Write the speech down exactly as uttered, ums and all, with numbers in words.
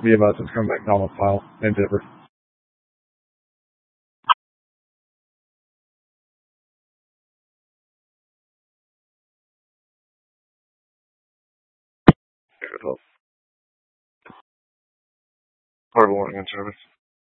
be about to come back domicile in Denver. Horrible morning in service.